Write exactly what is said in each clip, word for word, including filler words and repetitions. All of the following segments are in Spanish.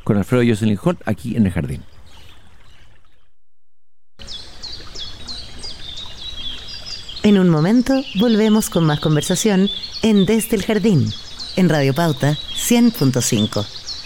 con Alfredo Jocelyn Holt aquí en el Jardín. En un momento volvemos con más conversación en Desde el Jardín, en Radio Pauta cien punto cinco.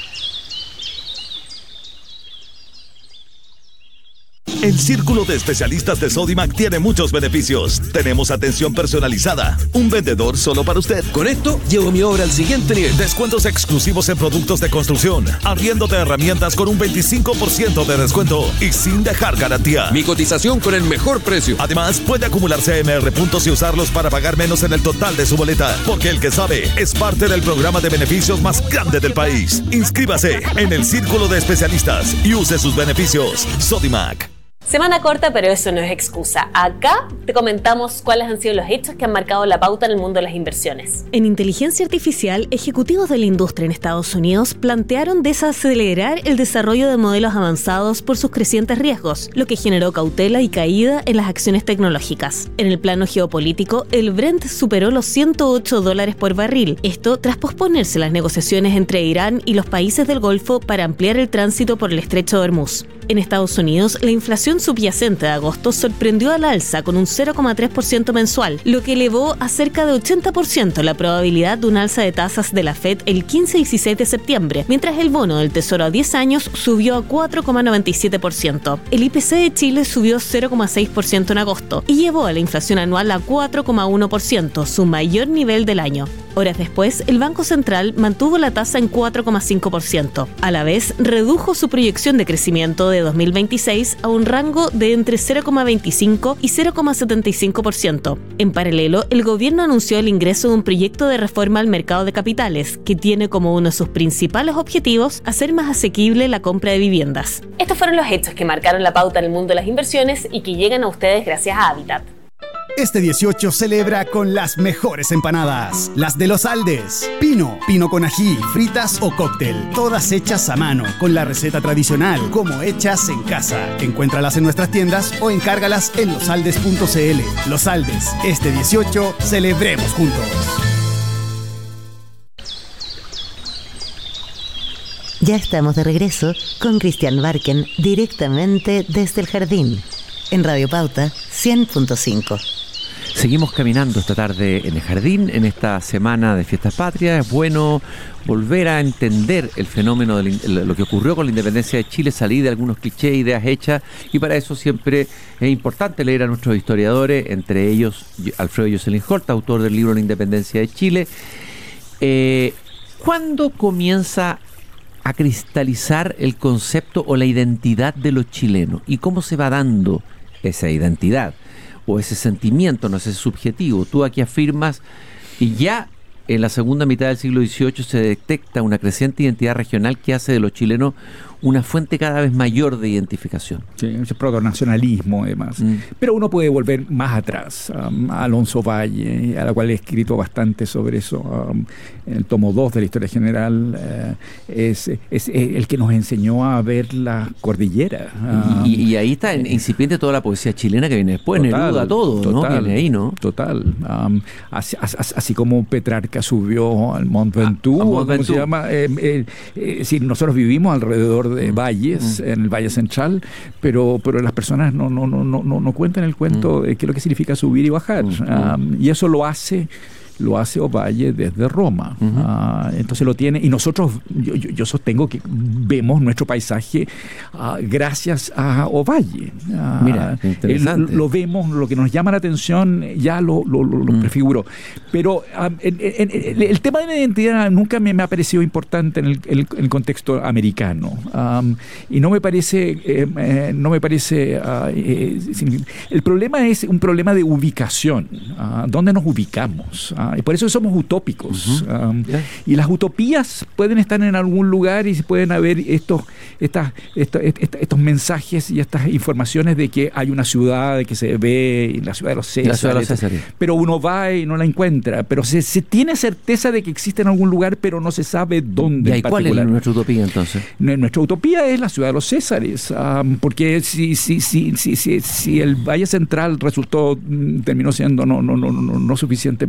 El Círculo de Especialistas de Sodimac tiene muchos beneficios. Tenemos atención personalizada, un vendedor solo para usted. Con esto, llevo mi obra al siguiente nivel. Descuentos exclusivos en productos de construcción, arriendo de herramientas con un veinticinco por ciento de descuento y sin dejar garantía. Mi cotización con el mejor precio. Además, puede acumular C M R puntos y usarlos para pagar menos en el total de su boleta, porque el que sabe es parte del programa de beneficios más grande del país. Inscríbase en el Círculo de Especialistas y use sus beneficios. Sodimac. Semana corta, pero eso no es excusa. Acá te comentamos cuáles han sido los hechos que han marcado la pauta en el mundo de las inversiones. En inteligencia artificial, ejecutivos de la industria en Estados Unidos plantearon desacelerar el desarrollo de modelos avanzados por sus crecientes riesgos, lo que generó cautela y caída en las acciones tecnológicas. En el plano geopolítico, el Brent superó los ciento ocho dólares por barril. Esto tras posponerse las negociaciones entre Irán y los países del Golfo para ampliar el tránsito por el estrecho de Hormuz. En Estados Unidos, la inflación subyacente de agosto sorprendió al alza con un cero coma tres por ciento mensual, lo que elevó a cerca de ochenta por ciento la probabilidad de un alza de tasas de la Fed el quince y dieciséis de septiembre, mientras el bono del Tesoro a diez años subió a cuatro coma noventa y siete por ciento. El I P C de Chile subió cero coma seis por ciento en agosto y llevó a la inflación anual a cuatro coma uno por ciento, su mayor nivel del año. Horas después, el Banco Central mantuvo la tasa en cuatro coma cinco por ciento. A la vez, redujo su proyección de crecimiento de dos mil veintiséis a un rango de entre cero coma veinticinco y cero coma setenta y cinco por ciento. En paralelo, el gobierno anunció el ingreso de un proyecto de reforma al mercado de capitales, que tiene como uno de sus principales objetivos hacer más asequible la compra de viviendas. Estos fueron los hechos que marcaron la pauta en el mundo de las inversiones y que llegan a ustedes gracias a Habitat. Este dieciocho celebra con las mejores empanadas, las de Los Aldes. Pino, pino con ají, fritas o cóctel, todas hechas a mano, con la receta tradicional, como hechas en casa. Encuéntralas en nuestras tiendas o encárgalas en losaldes punto c l. Los Aldes, este dieciocho, celebremos juntos. Ya estamos de regreso con Cristian Barken, directamente desde el Jardín, en Radio Pauta cien punto cinco. Seguimos caminando esta tarde en el Jardín, en esta semana de Fiestas Patrias. Es bueno volver a entender el fenómeno de lo que ocurrió con la independencia de Chile, salir de algunos clichés, ideas hechas, y para eso siempre es importante leer a nuestros historiadores, entre ellos Alfredo Jocelyn Holt, autor del libro La Independencia de Chile. Eh, ¿Cuándo comienza a cristalizar el concepto o la identidad de los chilenos? ¿Y cómo se va dando esa identidad? O ese sentimiento, no sé, ese subjetivo. Tú aquí afirmas, y ya en la segunda mitad del siglo dieciocho se detecta una creciente identidad regional que hace de los chilenos una fuente cada vez mayor de identificación. Sí, ese proto-nacionalismo, además. Mm. Pero uno puede volver más atrás, um, a Alonso Valle, a la cual he escrito bastante sobre eso. Um, en el tomo dos de la Historia General, uh, es, es, es el que nos enseñó a ver la cordillera. Um, y, y ahí está incipiente toda la poesía chilena que viene después, total, Neruda, todo, total, ¿no? Viene ahí, ¿no? Total. Um, así, así, así como Petrarca subió al Mont Ventoux, ¿cómo se llama? Eh, eh, eh, si nosotros vivimos alrededor de valles, mm. en el Valle Central, pero pero las personas no no no no no cuentan el cuento mm. de qué es lo que significa subir y bajar. Mm. Um, y eso lo hace lo hace Ovalle desde Roma. Uh-huh. Uh, entonces lo tiene, y nosotros, yo, yo, yo sostengo que vemos nuestro paisaje uh, gracias a Ovalle. Uh, Mira, interesante. El, lo vemos, lo que nos llama la atención ya lo, lo, lo, lo mm. prefiguró. Pero um, en, en, en, el tema de la identidad nunca me, me ha parecido importante en el, el, el contexto americano. Um, y no me parece, eh, eh, no me parece, uh, eh, el problema es un problema de ubicación. Uh, ¿Dónde nos ubicamos? Uh, y por eso somos utópicos. Uh-huh. um, yeah. Y las utopías pueden estar en algún lugar y pueden haber estos, estas, estos, estos, estos mensajes y estas informaciones de que hay una ciudad que se ve, la ciudad de los Césares, ciudad de los Césares. Pero uno va y no la encuentra. Pero se, se tiene certeza de que existe en algún lugar, pero no se sabe dónde. ¿Y cuál es nuestra utopía entonces? Nuestra utopía es la ciudad de los Césares, um, porque si, si, si, si, si, si el Valle Central resultó, terminó siendo no, no, no, no, no suficientemente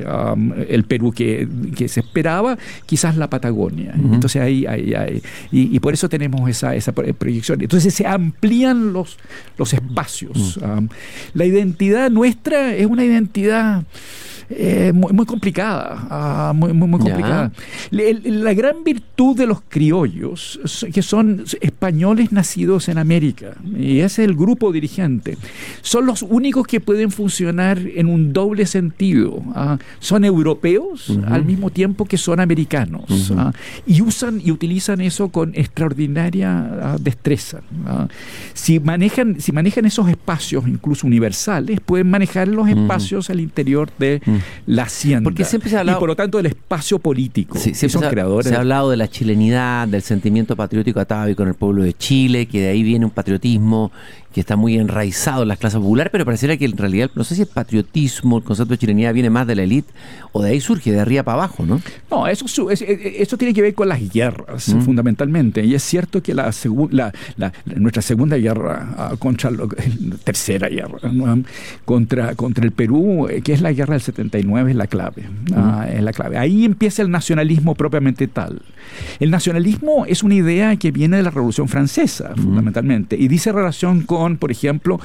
um, el Perú que, que se esperaba, quizás la Patagonia. Uh-huh. Entonces ahí, ahí, ahí y, y por eso tenemos esa, esa proyección. Entonces se amplían los, los espacios. Uh-huh. Um, la identidad nuestra es una identidad Eh, muy, muy complicada, uh, muy, muy, muy complicada. La, la gran virtud de los criollos, que son españoles nacidos en América, y ese es el grupo dirigente, son los únicos que pueden funcionar en un doble sentido. Uh, son europeos uh-huh. al mismo tiempo que son americanos, uh-huh. uh, y usan y utilizan eso con extraordinaria uh, destreza. Uh, si manejan, si manejan esos espacios, incluso universales, pueden manejar los espacios uh-huh. al interior de uh-huh. la hacienda. Porque siempre se ha hablado, y por lo tanto del espacio político. Sí, que son se, creadores. Se ha hablado de la chilenidad, del sentimiento patriótico atávico en el pueblo de Chile, que de ahí viene un patriotismo que está muy enraizado en las clases populares, pero pareciera que en realidad, no sé si el patriotismo, el concepto de chilenidad viene más de la élite, o de ahí surge, de arriba para abajo, ¿no? No, eso, eso, eso tiene que ver con las guerras, mm. fundamentalmente. Y es cierto que la, segu, la, la, la nuestra segunda guerra, uh, contra lo, tercera guerra, ¿no? contra, contra el Perú, eh, que es la guerra del setenta y nueve, es la clave. Mm. Uh, es la clave. Ahí empieza el nacionalismo propiamente tal. El nacionalismo es una idea que viene de la Revolución Francesa, mm. fundamentalmente, y dice relación con Por, ejemplo,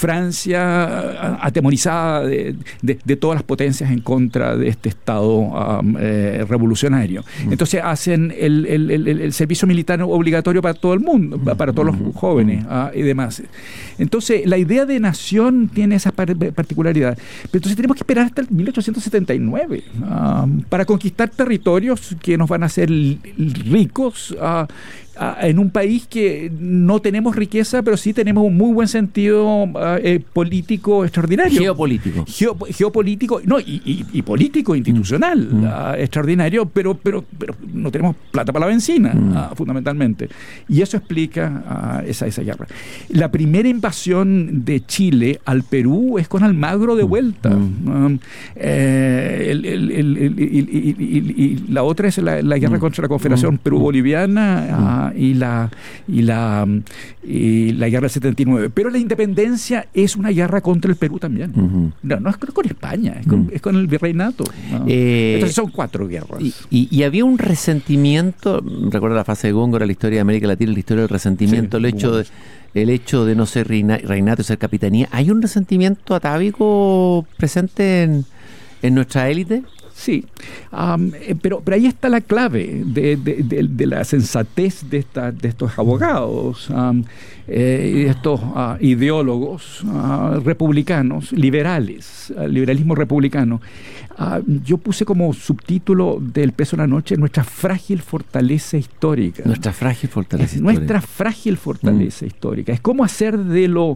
Francia atemorizada de, de, de todas las potencias en contra de este Estado um, eh, revolucionario. Mm. Entonces hacen el, el, el, el servicio militar obligatorio para todo el mundo, mm. para todos los jóvenes uh, y demás. Entonces, la idea de nación tiene esa par particularidad. Pero entonces tenemos que esperar hasta el mil ochocientos setenta y nueve uh, para conquistar territorios que nos van a hacer ricos uh, en un país que no tenemos riqueza, pero sí tenemos un muy buen sentido uh, eh, político extraordinario. Geopolítico. Geo, geopolítico, no, y, y, y político, institucional, mm. uh, extraordinario, pero, pero, pero no tenemos plata para la benzina, mm. uh, fundamentalmente. Y eso explica uh, esa, esa guerra. La primera invasión de Chile al Perú es con Almagro de vuelta. Mm. Um, eh, el, el, el, el, y, y, y, y la otra es la, la guerra mm. contra la Confederación mm. Perú-Boliviana, uh, y la y la y la guerra del setenta y nueve, pero la independencia es una guerra contra el Perú también. Uh-huh. no, no es con España, es con, uh-huh. es con el virreinato, ¿no? eh, entonces son cuatro guerras. Y, y, y había un resentimiento, recuerda la fase de Góngora, la historia de América Latina, la historia del resentimiento, sí, el hecho de el hecho de no ser reina, reinato y ser capitanía. ¿Hay un resentimiento atávico presente en, en nuestra élite? Sí, um, pero, pero ahí está la clave de, de, de, de la sensatez de, esta, de estos abogados um, eh, y de estos uh, ideólogos uh, republicanos, liberales, uh, liberalismo republicano. Uh, yo puse como subtítulo del Peso de la Noche nuestra frágil fortaleza histórica. Nuestra frágil fortaleza es histórica. Nuestra frágil fortaleza mm. histórica. Es como hacer de lo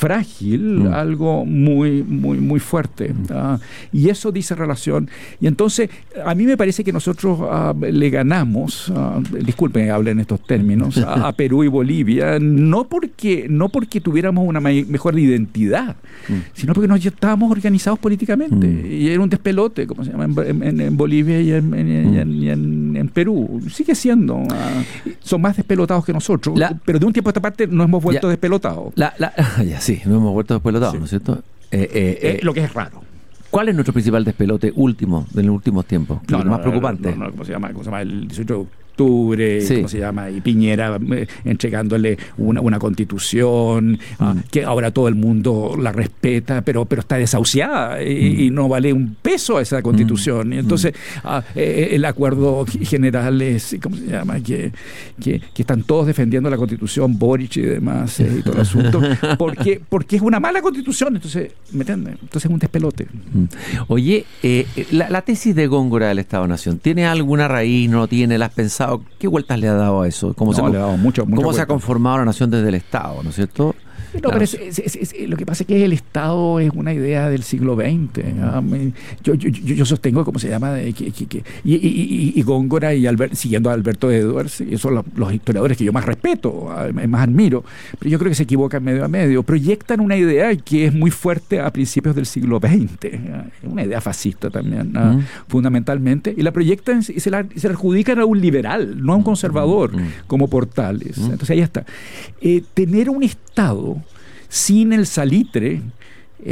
frágil mm. algo muy, muy, muy fuerte. Mm. Uh, y eso dice relación. Y entonces, a mí me parece que nosotros uh, le ganamos, uh, disculpen, hablen en estos términos, a, a Perú y Bolivia, no porque, no porque tuviéramos una mejor identidad, mm. sino porque nos estábamos organizados políticamente. Mm. Y era un despelote, como se llama en, en, en Bolivia y en, en, mm. y en, y en, en Perú. Sigue siendo. Uh, son más despelotados que nosotros, la, pero de un tiempo a esta parte nos hemos vuelto ya, despelotados. La, la, ya sí, nos hemos vuelto despelotados, sí. ¿no es cierto? Eh, eh, eh, lo que es raro. ¿Cuál es nuestro principal despelote último de los últimos tiempos? No, no, más no, preocupante. No, no, ¿cómo se llama? ¿Cómo se llama? El dieciocho de octubre, sí. ¿cómo se llama? Y Piñera eh, entregándole una, una constitución mm. uh, que ahora todo el mundo la respeta, pero, pero está desahuciada y, mm. y no vale un peso a esa constitución. Mm. Y entonces uh, eh, el acuerdo general es, ¿cómo se llama? Que, que, que están todos defendiendo la constitución, Boric y demás, eh, y todo el asunto, porque, porque es una mala constitución. Entonces, ¿me entiendes? Entonces es un despelote. Mm. Oye, eh, la, la tesis de Góngora del Estado-Nación, ¿tiene alguna raíz? ¿No tiene? ¿La has pensado? ¿Qué vueltas le ha dado a eso? ¿Cómo, no, se, le ha dado mucho, ¿cómo se ha conformado la nación desde el Estado? ¿No es cierto? No, claro. pero es, es, es, es, lo que pasa es que el Estado es una idea del siglo veinte. ¿no? Yo, yo, yo sostengo, ¿cómo se llama? Que, que, que, y, y, y Góngora, y Albert, siguiendo a Alberto Edwards, esos son los, los historiadores que yo más respeto, más admiro, pero yo creo que se equivocan medio a medio. Proyectan una idea que es muy fuerte a principios del siglo veinte. Es una idea fascista también, ¿no? uh-huh. fundamentalmente, y la proyectan y se la, se la adjudican a un liberal, no a un conservador, uh-huh. como Portales. Uh-huh. Entonces ahí está. Eh, tener un Estado sin el salitre es,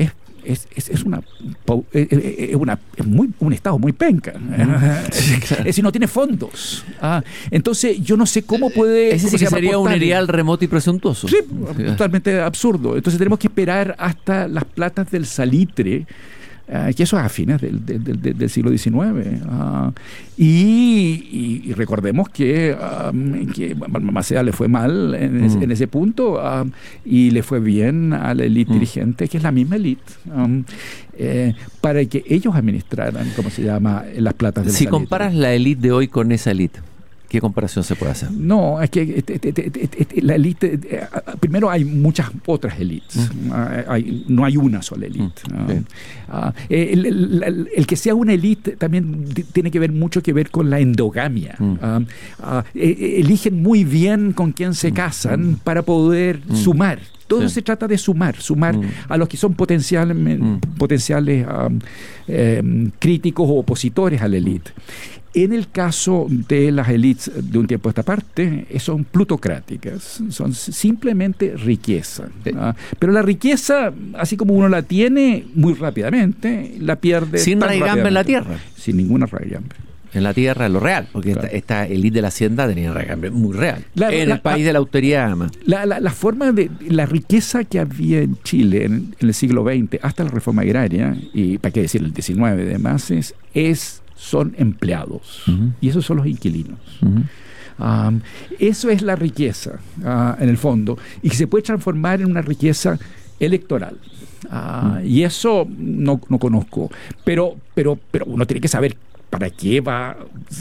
es, es, es una es una es muy un estado muy penca. Sí, claro. Es decir, no tiene fondos. Ah, entonces yo no sé cómo puede. Ese sí que sería un erial remoto y presuntuoso. Sí, totalmente absurdo. Entonces tenemos que esperar hasta las platas del salitre. Uh, que eso es a fines del, del, del, del siglo diecinueve. Uh, y, y, y recordemos que, um, que Balmaceda le fue mal en, mm. es, en ese punto um, y le fue bien a la élite mm. dirigente, que es la misma élite, um, eh, para que ellos administraran, ¿cómo se llama?, las platas del Si salitre. comparas la élite de hoy con esa élite, ¿qué comparación se puede hacer? No, es que este, este, este, este, la élite, eh, primero hay muchas otras élites, mm. uh, hay, no hay una sola élite. Mm. Uh, uh, el, el, el, el que sea una élite también t- tiene que ver mucho que ver con la endogamia. Mm. Uh, uh, eh, eligen muy bien con quién se casan mm. para poder mm. sumar. Todo sí. se trata de sumar, sumar mm. a los que son potenciales, mm. potenciales um, eh, críticos o opositores a la élite. En el caso de las élites de un tiempo a esta parte, son plutocráticas, son simplemente riqueza. Sí. ¿Ah? Pero la riqueza, así como uno la tiene muy rápidamente, la pierde. Sin raigambre en la tierra. Sin ninguna raigambre. En la tierra, en lo real, porque claro. esta, esta élite de la hacienda tenía raigambre muy real. La, en la, el país la, de la autoridad, además. La, la, la forma de la riqueza que había en Chile en, en el siglo veinte, hasta la reforma agraria, y para qué decir el diecinueve de más, es. es son empleados uh-huh. y esos son los inquilinos. Uh-huh. Um, eso es la riqueza uh, en el fondo y que se puede transformar en una riqueza electoral. Uh, uh-huh. Y eso no, no conozco, pero, pero, pero uno tiene que saber para qué va,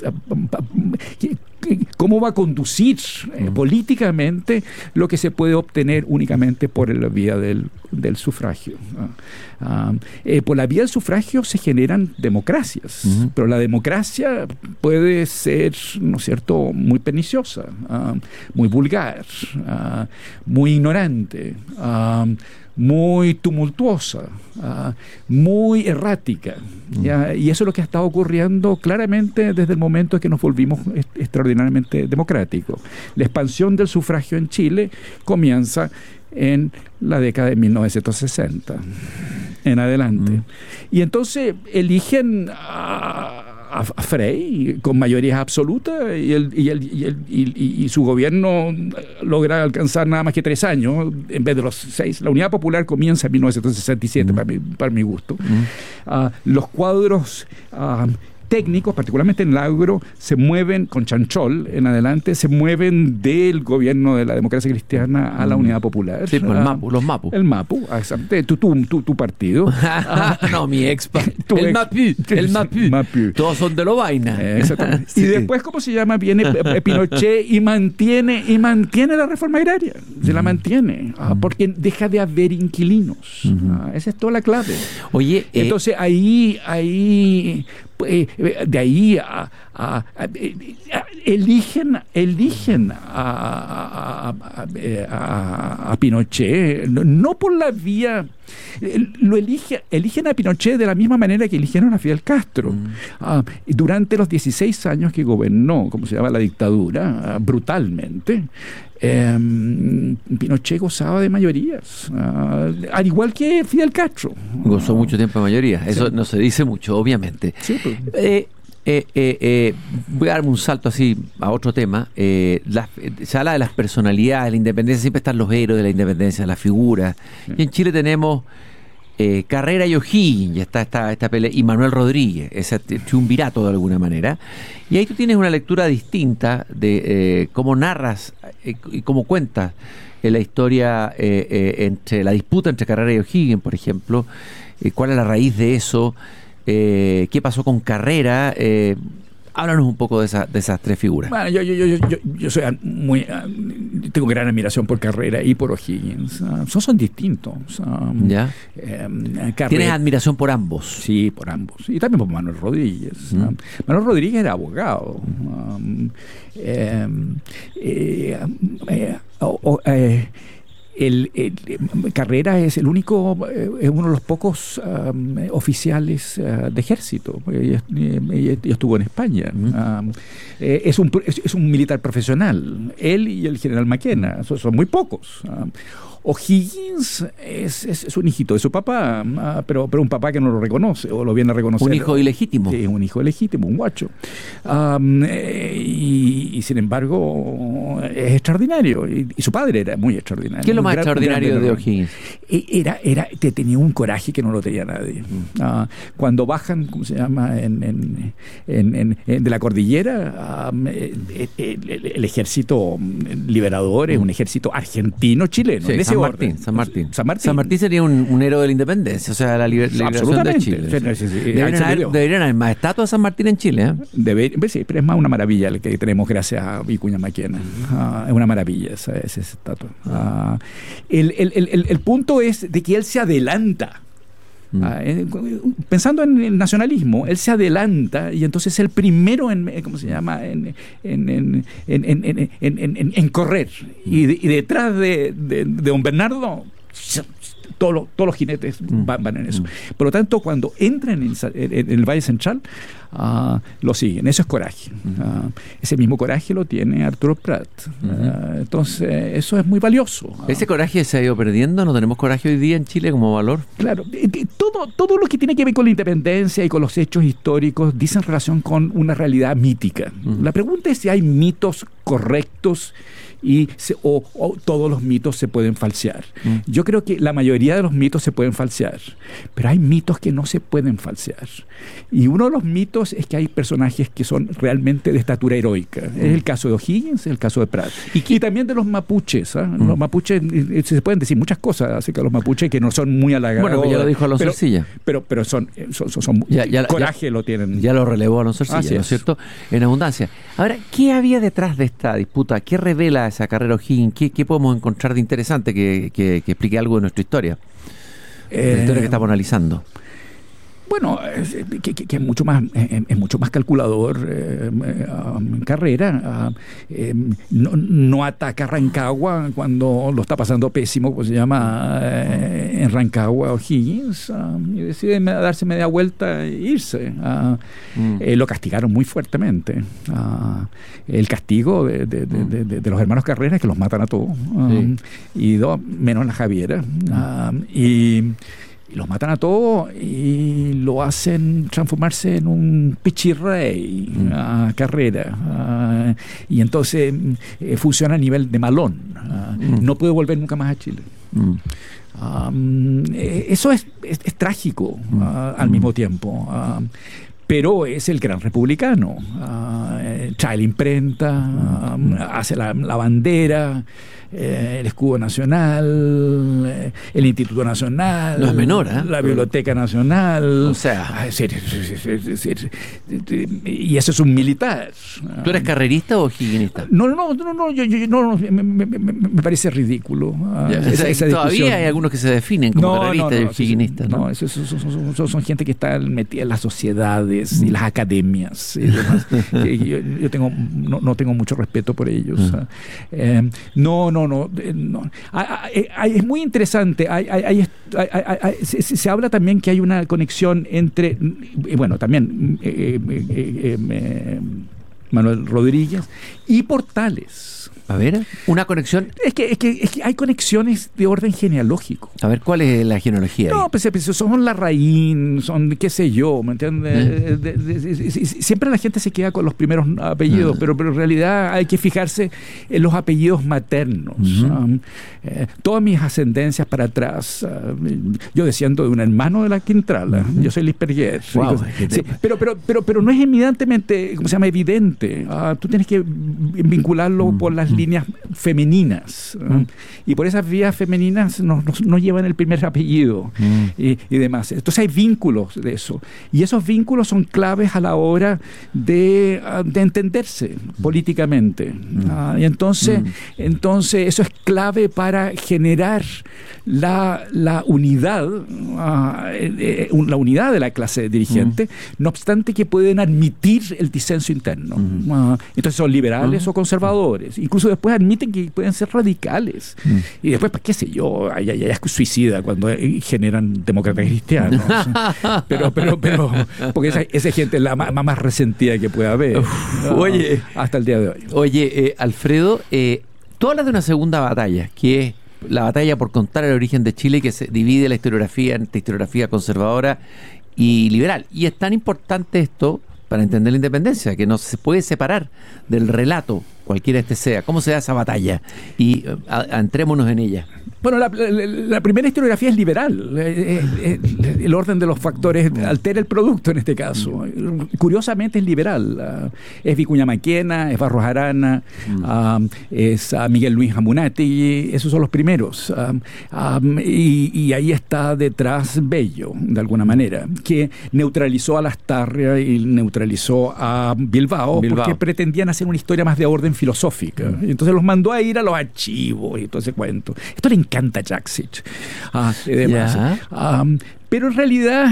cómo va a conducir eh, políticamente lo que se puede obtener únicamente por la vía del, del sufragio. Uh, uh, eh, por la vía del sufragio se generan democracias, uh-huh. pero la democracia puede ser, ¿no es cierto?, muy perniciosa, uh, muy vulgar, uh, muy ignorante, uh, muy tumultuosa, uh, muy errática. ¿ya? Y eso es lo que ha estado ocurriendo claramente desde el momento en que nos volvimos est- extraordinariamente democráticos. La expansión del sufragio en Chile comienza en la década de mil novecientos sesenta en adelante. Mm. Y entonces eligen a, a, a Frei con mayoría absoluta y, el, y, el, y, el, y, y su gobierno logra alcanzar nada más que tres años en vez de los seis. La Unidad Popular comienza en mil novecientos sesenta y siete, mm. para, mi, para mi gusto. Mm. Uh, los cuadros uh, técnicos, particularmente en el agro, se mueven con Chanchol en adelante, se mueven del gobierno de la democracia cristiana a la Unidad Popular. Sí, pues el MAPU, los MAPU. El MAPU, exactamente. Tu, tu, tu, tu partido. No, mi ex. el ex, MAPU. El MAPU. MAPU. Todos son de lo vaina. Eh, exactamente. Sí. Y después, ¿cómo se llama? Viene Pinochet y mantiene, y mantiene la reforma agraria. Se la mantiene. Ah, porque deja de haber inquilinos. Uh-huh. Ah, esa es toda la clave. Oye, entonces eh, ahí, ahí eh, de ahí a, a, a, a eligen eligen a, a, a, a Pinochet no por la vía, lo elige, eligen a Pinochet de la misma manera que eligieron a Fidel Castro. Mm. Uh, durante los dieciséis años que gobernó, como se llama la dictadura, uh, brutalmente, eh, Pinochet gozaba de mayorías, uh, al igual que Fidel Castro. Gozó uh, mucho tiempo de mayoría, eso sí. No se dice mucho, obviamente. Sí, pues. eh, Eh, eh, eh, voy a darme un salto así a otro tema. Eh, las, se habla de las personalidades, la independencia, siempre están los héroes de la independencia, las figuras. Sí. Y en Chile tenemos eh, Carrera y O'Higgins, ya está esta, esta pelea, y Manuel Rodríguez, ese triunvirato de alguna manera. Y ahí tú tienes una lectura distinta de eh, cómo narras eh, y cómo cuentas eh, la historia eh, eh, entre la disputa entre Carrera y O'Higgins, por ejemplo. Eh, ¿Cuál es la raíz de eso? Eh, ¿Qué pasó con Carrera? Eh, háblanos un poco de, esa, de esas tres figuras. Bueno, yo, yo, yo, yo, yo soy muy, tengo gran admiración por Carrera y por O'Higgins. Uh, son, son distintos. Um, ¿Ya? Eh, Carrera, ¿tienes admiración por ambos? Sí, por ambos. Y también por Manuel Rodríguez. Mm. Um, Manuel Rodríguez era abogado. Um, eh, eh, eh, oh, oh, eh, El, el, el Carrera es el único, eh, es uno de los pocos um, oficiales uh, de ejército. Ella, ella, ella estuvo en España. Uh-huh. Um, eh, es, un, es, es un militar profesional. Él y el general Maquena, son, son muy pocos. Um, O'Higgins es, es, es un hijito de su papá, uh, pero, pero un papá que no lo reconoce o lo viene a reconocer. Un hijo ilegítimo. Sí, un hijo ilegítimo, un guacho. Um, eh, y, y sin embargo es extraordinario. Y, y su padre era muy extraordinario. ¿Qué es lo más gran, extraordinario de O'Higgins? Era, era, te tenía un coraje que no lo tenía nadie. Mm. Uh, cuando bajan, ¿cómo se llama? En, en, en, en, en de la cordillera, um, el, el, el ejército liberador es un ejército argentino-chileno. Sí, San Martín, San Martín. San Martín. San Martín sería un, un héroe de la independencia, o sea, la liber, liberación de Chile. Sí, sí, sí. Deberían, haber, deberían haber más estatuas de San Martín en Chile. ¿eh? Debe, sí, pero es más una maravilla el que tenemos gracias a Vicuña Maquena. Uh, es una maravilla esa, esa estatua. Uh, el, el, el, el punto es de que él se adelanta. Uh, pensando en el nacionalismo, él se adelanta y entonces es el primero en, ¿cómo se llama? En, en, en, en, en, en, en, en, en correr. Y, de, y detrás de, de, de don Bernardo, todos los, todos los jinetes van, van en eso. Por lo tanto, cuando entran en, en, en el Valle Central, uh, lo siguen. Eso es coraje. Uh, ese mismo coraje lo tiene Arturo Prat. Uh, entonces, eso es muy valioso. ¿Ese coraje se ha ido perdiendo? ¿No tenemos coraje hoy día en Chile como valor? Claro. Todo, todo lo que tiene que ver con la independencia y con los hechos históricos dice en relación con una realidad mítica. Uh-huh. La pregunta es si hay mitos correctos y se, o, o todos los mitos se pueden falsear. Mm. Yo creo que la mayoría de los mitos se pueden falsear, pero hay mitos que no se pueden falsear. Y uno de los mitos es que hay personajes que son realmente de estatura heroica. Mm. Es el caso de O'Higgins, es el caso de Prat. Y, y también de los mapuches. ¿eh? Mm. Los mapuches, se pueden decir muchas cosas acerca de los mapuches que no son muy halagadoras. Bueno, ya lo dijo Alonso pero, Ercilla. Pero, pero son, son, son, son ya, ya, coraje ya, lo tienen. Ya lo relevó Alonso Ercilla, ¿no es cierto? En abundancia. Ahora, ¿qué había detrás de esta disputa? ¿Qué revela esa carrera O'Higgins? ¿Qué, ¿Qué podemos encontrar de interesante que, que, que explique algo de nuestra historia? Eh, de la historia que estamos analizando. Bueno, que, que, que es mucho más es mucho más calculador eh, um, Carrera. Uh, eh, no, no ataca Rancagua cuando lo está pasando pésimo, como se llama eh, en Rancagua O'Higgins, uh, y decide darse media vuelta e irse. Uh, mm. eh, lo castigaron muy fuertemente. Uh, el castigo de, de, de, de, de, de los hermanos Carrera es que los matan a todos. Um, sí. Y dos, menos la Javiera. Uh, y Y los matan a todos y lo hacen transformarse en un pichirrey mm. a Carrera. Uh, y entonces eh, funciona a nivel de malón. Uh, mm. No puede volver nunca más a Chile. Mm. Um, eh, eso es, es, es trágico uh, mm. al mismo tiempo. Uh, pero es el gran republicano. Uh, trae la imprenta, uh, hace la, la bandera, eh, el escudo nacional, eh, el Instituto Nacional, no es menor, ¿eh? La Biblioteca Nacional. O sea, es decir, es decir, y eso es un militar. ¿Tú eres carrerista o higuinista? No, no, no, no, yo, yo, no, no me, me, me parece ridículo. Ya, esa, esa todavía discusión. Hay algunos que se definen como no, carreristas no, no, y higuinistas. No, no, no son, son, son, son gente que está metida en las sociedades y las academias. Y demás. yo yo tengo, no, no tengo mucho respeto por ellos. Uh-huh. eh, no, no, no. no. Hay, hay, es muy interesante. Hay, hay, hay, hay, hay, se, se habla también que hay una conexión entre, bueno, también eh, eh, eh, eh, Manuel Rodríguez y Portales. A ver, una conexión. Es que, es, que, es que hay conexiones de orden genealógico. A ver, ¿cuál es la genealogía? No, pues, pues son Larraín, son qué sé yo, ¿me entiendes? ¿Eh? De, de, de, de, siempre la gente se queda con los primeros apellidos, ¿eh? pero, pero en realidad hay que fijarse en los apellidos maternos. Uh-huh. um, eh, todas mis ascendencias para atrás, uh, yo desciendo de un hermano de la Quintrala, uh-huh. yo soy Lisperguer. Wow, sí, pero, pero, pero, pero no es evidentemente, ¿cómo se llama? Evidente. Uh, tú tienes que vincularlo uh-huh. por las líneas femeninas mm. ¿eh? Y por esas vías femeninas no, no, no llevan el primer apellido mm. y, y demás. Entonces hay vínculos de eso y esos vínculos son claves a la hora de, de entenderse políticamente mm. uh, y entonces, mm. entonces eso es clave para generar la, la unidad uh, eh, la unidad de la clase dirigente, mm. no obstante que pueden admitir el disenso interno. Mm. Uh, entonces son liberales mm. o conservadores, incluso después admiten que pueden ser radicales. Mm. Y después, pues, qué sé yo, hay, hay, hay suicida cuando generan demócratas cristianos. pero, pero, pero, porque esa, esa gente es la más, más resentida que puede haber. Uf, ¿no? Oye, hasta el día de hoy. Oye, eh, Alfredo, eh, tú hablas de una segunda batalla, que es la batalla por contar el origen de Chile, que se divide la historiografía entre historiografía conservadora y liberal. Y es tan importante esto para entender la independencia, que no se puede separar del relato, cualquiera este sea. ¿Cómo se da esa batalla? Y a, a, entrémonos en ella. Bueno, la, la, la primera historiografía es liberal. Eh, eh, el orden de los factores altera el producto en este caso. Curiosamente es liberal. Uh, es Vicuña Maquena, es Barros Arana, mm. uh, es uh, Miguel Luis Amunati, esos son los primeros. Uh, um, y, y ahí está detrás Bello, de alguna manera, que neutralizó a Lastarria y neutralizó a Bilbao, Bilbao. porque pretendían hacer una historia más de orden filosófica. Mm. Y entonces los mandó a ir a los archivos y todo ese cuento. Esto le encanta a Jaksic. Ah, y demás. Um, pero en realidad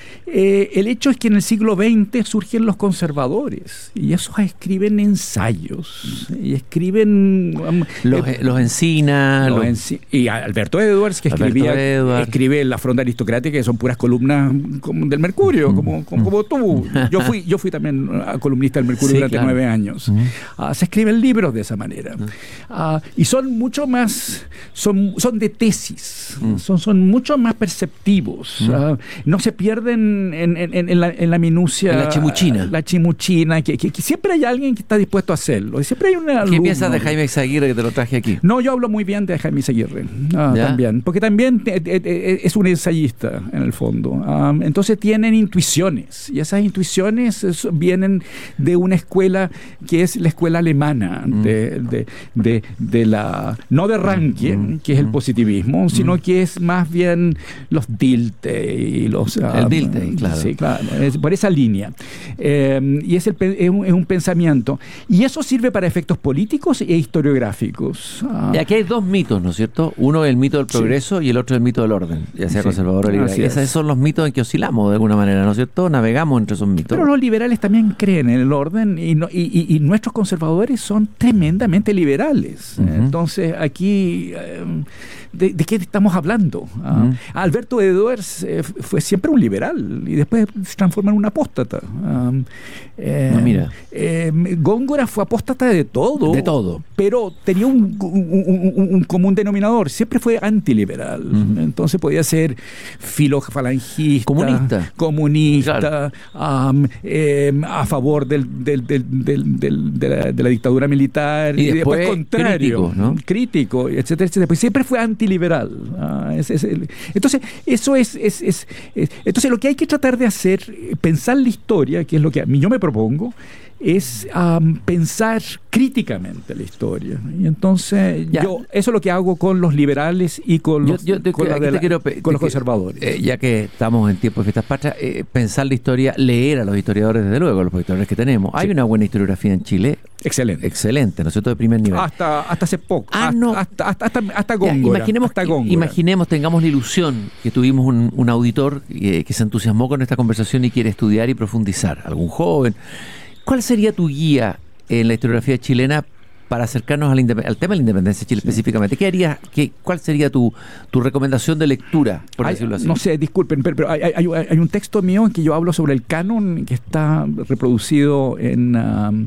eh, el hecho es que en el siglo veinte surgen los conservadores y esos escriben ensayos y escriben um, los, eh, los Encina los los... Enci- y Alberto Edwards, que Alberto escribía Edwards. escribe La Fronda Aristocrática, que son puras columnas como del Mercurio, mm. como, como, como tú. Yo fui yo fui también columnista del Mercurio sí, durante claro. nueve años. Mm. Uh, se escriben libros de esa manera. Mm. Uh, y son mucho más son, son de tesis, mm. son, son mucho más perceptivos. Mm. Uh, no se pierden En, en, en, la, en la minucia, en la chimuchina, la chimuchina que, que, que siempre hay alguien que está dispuesto a hacerlo. Y siempre hay una. ¿Qué piensas de Jaime Izaguirre, que te lo traje aquí? No, yo hablo muy bien de Jaime Izaguirre ah, también, porque también te, te, te, es un ensayista en el fondo. Um, entonces tienen intuiciones y esas intuiciones es, vienen de una escuela que es la escuela alemana mm. de, de, de, de la no de Ranke, mm. que es el positivismo, mm. sino que es más bien los Dilte y los um, el Dilte. Claro. Sí, claro, es por esa línea. Eh, y es, el, es, un, es un pensamiento. Y eso sirve para efectos políticos e historiográficos. Ah. Y aquí hay dos mitos, ¿no es cierto? Uno es el mito del progreso sí. y el otro es el mito del orden, ya sea sí. conservador o liberal. Esos es. son los mitos en que oscilamos de alguna manera, ¿no es cierto? Navegamos entre esos mitos. Pero los liberales también creen en el orden y, no, y, y, y nuestros conservadores son tremendamente liberales. Uh-huh. Entonces, aquí... Eh, ¿De, ¿De qué estamos hablando? Uh, uh-huh. Alberto Edwards eh, fue siempre un liberal y después se transforma en un apóstata. Um, eh, no, mira. Eh, Góngora fue apóstata de todo. De todo. Pero tenía un, un, un, un común denominador. Siempre fue antiliberal. Uh-huh. Entonces podía ser filofalangista. Comunista. Comunista. Claro. Um, eh, a favor del, del, del, del, del, de, la, de la dictadura militar. Y, y después, después contrario. Crítico, ¿no? Crítico, etcétera, etcétera. Pues siempre fue antiliberal. Ah, es, es el, entonces, eso es, es, es, es... Entonces, lo que hay que tratar de hacer, pensar la historia, que es lo que a mí yo me propongo, es um, pensar críticamente la historia. Y entonces, ya. yo eso es lo que hago con los liberales y con los, yo, yo te, con la te la, quiero, con te, los conservadores. Eh, ya que estamos en tiempos de fiestas patrias, eh, pensar la historia, leer a los historiadores, desde luego, los historiadores que tenemos. Hay sí. una buena historiografía en Chile. Excelente. Excelente, ¿no es cierto? De primer nivel. Hasta, hasta hace poco. Ah, hasta, no. hasta, hasta, hasta, hasta Góngora. Ya, imaginemos, hasta que, Góngora. imaginemos, tengamos la ilusión que tuvimos un, un auditor eh, que se entusiasmó con esta conversación y quiere estudiar y profundizar. Algún joven. ¿Cuál sería tu guía en la historiografía chilena para acercarnos al, indep- al tema de la independencia de Chile sí. específicamente? ¿Qué harías? Qué, ¿Cuál sería tu, tu recomendación de lectura, por hay, decirlo así? No sé, disculpen, pero, pero hay, hay, hay un texto mío en que yo hablo sobre el canon que está reproducido en, um,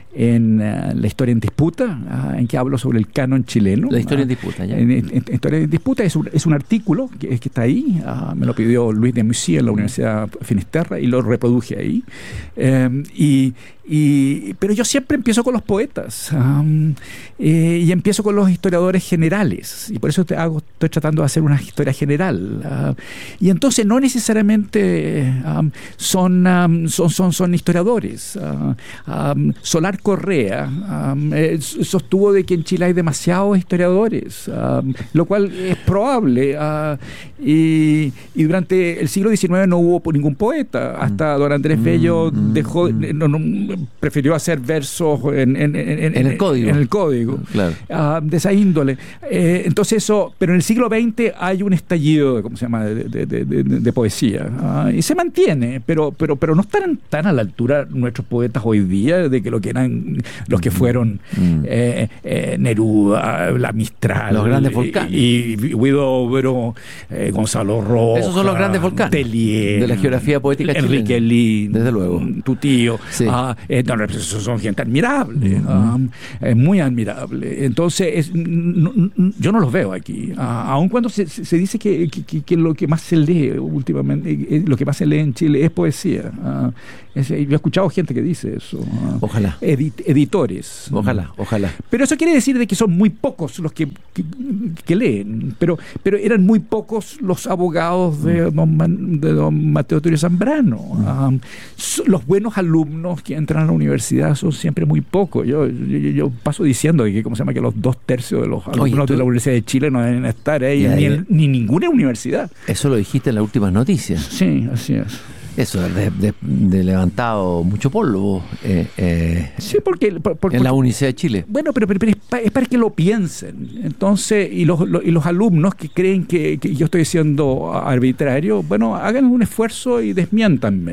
en uh, La historia en disputa, uh, en que hablo sobre el canon chileno. La historia uh, en disputa, ya. En, en, en historia en disputa es un, es un artículo que, que está ahí, uh, me lo pidió Luis de Mussy en la Universidad Finisterra y lo reproduje ahí. Um, y Y, pero yo siempre empiezo con los poetas um, eh, y empiezo con los historiadores generales y por eso te hago, estoy tratando de hacer una historia general uh, y entonces no necesariamente um, son, um, son, son, son historiadores. uh, um, Solar Correa um, eh, sostuvo de que en Chile hay demasiados historiadores, um, lo cual es probable, uh, y, y durante el siglo diecinueve no hubo ningún poeta hasta don Andrés Bello mm, dejó mm, no, no, prefirió hacer versos en, en, en, en, en el código, en el código claro. uh, de esa índole. Eh, entonces eso, pero en el siglo veinte hay un estallido de, ¿cómo se llama? de, de, de, de, de poesía uh, y se mantiene, pero, pero, pero no están tan a la altura nuestros poetas hoy día de que lo quieran los que fueron mm. eh, eh, Neruda, la Mistral, los grandes volcanes, y, y Huidobro, eh, Gonzalo Rojas, esos son los grandes volcanes Telier, de la geografía poética chilena. Enrique Lin, desde luego, tu tío, sí. ah, eh, no, esos son gente admirable, mm. um, eh, muy admirable. Entonces es, no, no, yo no los veo aquí, ah, aun cuando se, se dice que, que, que lo que más se lee últimamente, eh, lo que más se lee en Chile es poesía. Ah, es, yo he escuchado gente que dice eso. Ah, ojalá. Edit, editores. Ojalá, ojalá. Pero eso quiere decir de que son muy pocos los que, que, que leen, pero, pero eran muy pocos los abogados de don, Man, de don Mateo Turio Zambrano. Um, los buenos alumnos que entran a la universidad son siempre muy pocos. Yo, yo, yo paso diciendo que, ¿cómo se llama? Que los dos tercios de los alumnos Oye, de la Universidad de Chile no deben estar ahí, ni, en, ni ninguna universidad. Eso lo dijiste en las últimas noticias. Sí, así es. Eso, de, de, de levantado mucho polvo eh, eh, sí, porque, por, por, en la Universidad de Chile. Bueno, pero, pero, pero es, para, es para que lo piensen. Entonces, y los, los, y los alumnos que creen que, que yo estoy siendo arbitrario, bueno, hagan un esfuerzo y desmiéntanme.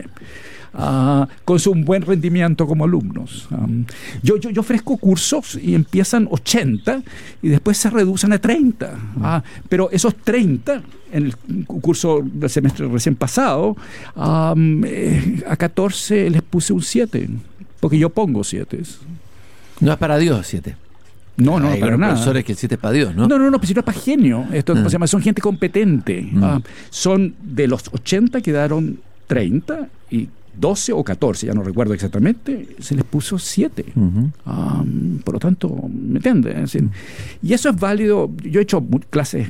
Uh, con su un buen rendimiento como alumnos. Um, yo, yo, yo ofrezco cursos y empiezan ochenta y después se reducen a treinta. Mm. Uh, pero esos treinta, en el curso del semestre recién pasado, um, eh, a catorce les puse un siete, porque yo pongo siete. No es para Dios siete. No, no, Hay para nada. profesores que el siete es para Dios, ¿no? No, no, no, pero si no es para genio. Esto ah. se llama, son gente competente. Mm. Uh, son de los ochenta quedaron treinta y doce o catorce, ya no recuerdo exactamente, se les puso siete. Uh-huh. Um, por lo tanto, ¿me entiendes? Es decir, y eso es válido. Yo he hecho clases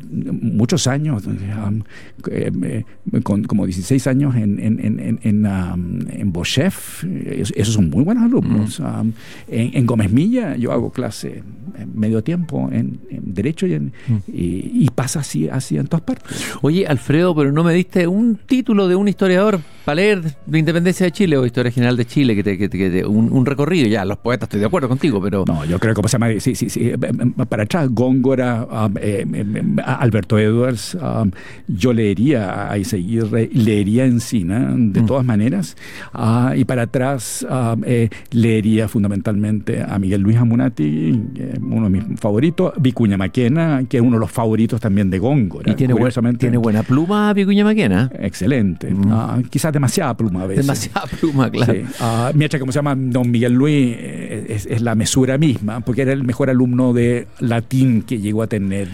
muchos años, um, eh, con como dieciséis años en, en, en, en, um, en Bochef, esos son muy buenos alumnos. Uh-huh. Um, en, en Gómez Milla yo hago clase en medio tiempo en, en Derecho y, en, uh-huh. y, y pasa así, así en todas partes. Oye, Alfredo, pero no me diste un título de un historiador para leer de Independencia de Chile o Historia General de Chile, que te, que te, que te, un, un recorrido. Ya, los poetas, estoy de acuerdo contigo, pero... No, yo creo que, ¿cómo se llama? Sí, sí, sí. Para atrás, Góngora, um, eh, eh, Alberto Edwards, um, yo leería a Iseguirre, leería Encina, de mm. todas maneras, uh, y para atrás um, eh, leería fundamentalmente a Miguel Luis Amunati, eh, uno de mis favoritos, Vicuña Maquena, que es uno de los favoritos también de Góngora. Y tiene, buen, tiene buena pluma Vicuña Maquena. Excelente. Mm. Uh, quizás demasiada pluma a veces. Demasiada pluma, claro. Sí. Uh, mientras, como se llama, don Miguel Luis, eh, es, es la mesura misma, porque era el mejor alumno de latín que llegó a tener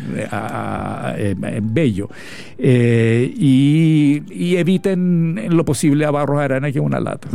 a, a, eh, Bello. Eh, y, y eviten en lo posible a Barros Arana, que es una lata.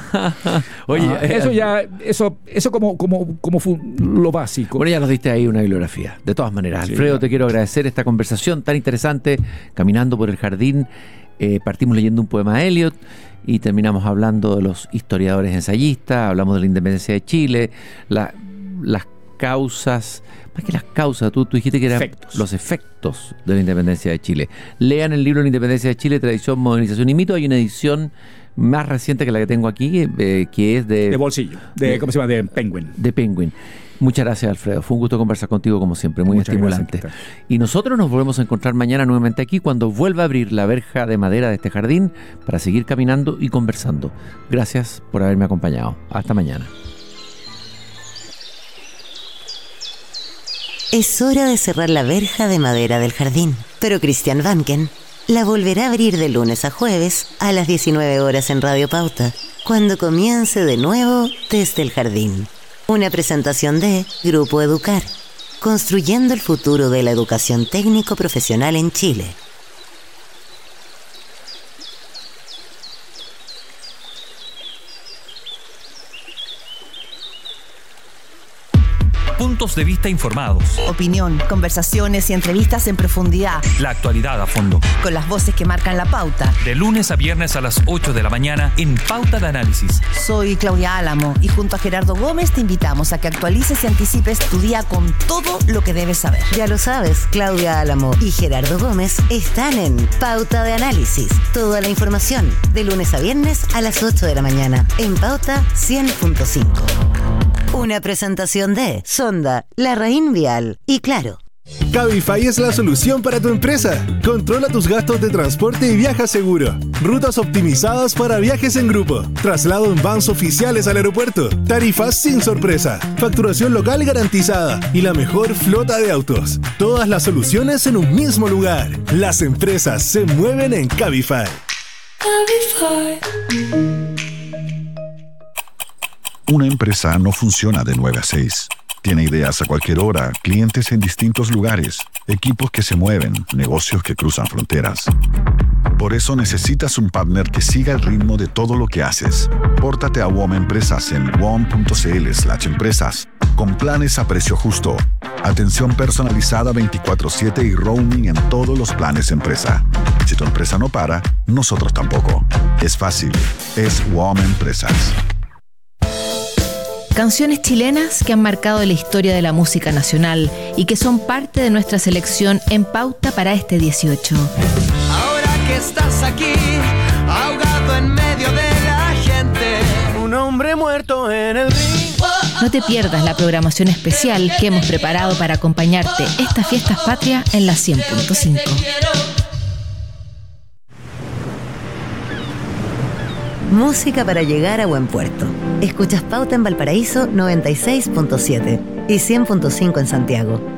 Oye, uh, eso ya, eso, eso como, como, como fue lo básico. Bueno, ya nos diste ahí una bibliografía. De todas maneras, sí, Alfredo, claro. Te quiero agradecer esta conversación tan interesante, caminando por el jardín. Eh, partimos leyendo un poema de Eliot y terminamos hablando de los historiadores ensayistas, hablamos de la independencia de Chile, la, las causas, más que las causas, tú, tú dijiste que eran efectos. Los efectos de la independencia de Chile. Lean el libro La Independencia de Chile, Tradición, Modernización y Mito. Hay una edición más reciente que la que tengo aquí, eh, que es de... De bolsillo, de, de, ¿cómo se llama? De Penguin. De Penguin. Muchas gracias, Alfredo. Fue un gusto conversar contigo, como siempre, muy Muchas estimulante. Gracias, y nosotros nos volvemos a encontrar mañana nuevamente aquí, cuando vuelva a abrir la verja de madera de este jardín, para seguir caminando y conversando. Gracias por haberme acompañado. Hasta mañana. Es hora de cerrar la verja de madera del jardín, pero Christian Vanken la volverá a abrir de lunes a jueves a las diecinueve horas en Radio Pauta, cuando comience de nuevo Desde el Jardín. Una presentación de Grupo Educar, construyendo el futuro de la educación técnico-profesional en Chile. Puntos de vista informados. Opinión, conversaciones y entrevistas en profundidad. La actualidad a fondo. Con las voces que marcan la pauta. De lunes a viernes a las ocho de la mañana en Pauta de Análisis. Soy Claudia Álamo y junto a Gerardo Gómez te invitamos a que actualices y anticipes tu día con todo lo que debes saber. Ya lo sabes, Claudia Álamo y Gerardo Gómez están en Pauta de Análisis. Toda la información de lunes a viernes a las ocho de la mañana en Pauta cien punto cinco. Una presentación de Sonda, La Raín Vial y Claro. Cabify es la solución para tu empresa. Controla tus gastos de transporte y viaja seguro. Rutas optimizadas para viajes en grupo. Traslado en vans oficiales al aeropuerto. Tarifas sin sorpresa. Facturación local garantizada. Y la mejor flota de autos. Todas las soluciones en un mismo lugar. Las empresas se mueven en Cabify. Cabify. Una empresa no funciona de nueve a seis. Tiene ideas a cualquier hora, clientes en distintos lugares, equipos que se mueven, negocios que cruzan fronteras. Por eso necesitas un partner que siga el ritmo de todo lo que haces. Pórtate a W O M Empresas en wom.cl slash empresas, con planes a precio justo, atención personalizada veinticuatro siete y roaming en todos los planes empresa. Si tu empresa no para, nosotros tampoco. Es fácil, es W O M Empresas. Canciones chilenas que han marcado la historia de la música nacional y que son parte de nuestra selección en pauta para este dieciocho. Ahora que estás aquí, ahogado en medio de la gente, un hombre muerto en el ring. No te pierdas la programación especial que hemos preparado para acompañarte estas fiestas patrias en la cien punto cinco. Música para llegar a buen puerto. Escuchas Pauta en Valparaíso noventa y seis punto siete y cien punto cinco en Santiago.